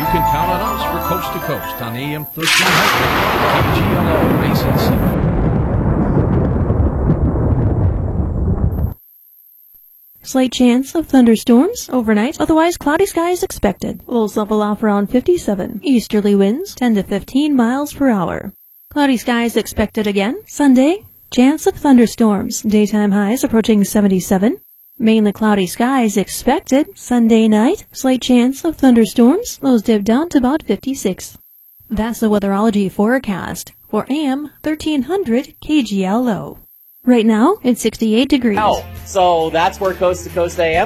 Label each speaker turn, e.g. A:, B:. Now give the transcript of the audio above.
A: can count on us for Coast to Coast on AM 1300 KGLO Mason City.
B: Slight chance of thunderstorms overnight, otherwise cloudy skies expected. Lows level off around 57. Easterly winds 10 to 15 miles per hour. Cloudy skies expected again. Sunday, chance of thunderstorms. Daytime highs approaching 77. Mainly cloudy skies expected. Sunday night, slight chance of thunderstorms. Lows dip down to about 56. That's the weatherology forecast for AM 1300 KGLO. Right now, it's 68 degrees.
C: So that's where Coast to Coast AM